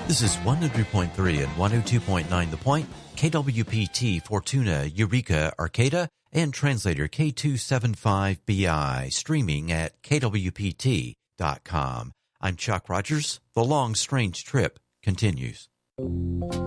This is 100.3 and 102.9 The Point, KWPT, Fortuna, Eureka, Arcata, and translator K275BI, streaming at kwpt.com. I'm Chuck Rogers. The long, strange trip continues.